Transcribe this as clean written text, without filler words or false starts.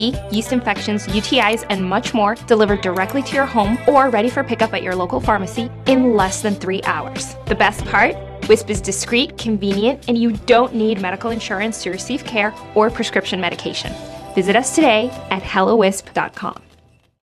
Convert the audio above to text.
yeast infections, UTIs, and much more delivered directly to your home or ready for pickup at your local pharmacy in less than 3 hours. The best part? Wisp is discreet, convenient, and you don't need medical insurance to receive care or prescription medication. Visit us today at hellowisp.com.